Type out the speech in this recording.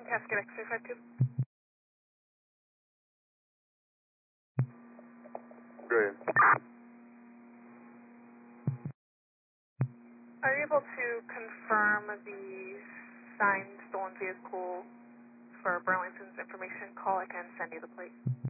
Cascade X-ray 52. Great. Are you able to confirm the signed stolen vehicle for Burlington's information call? I can send you the plate.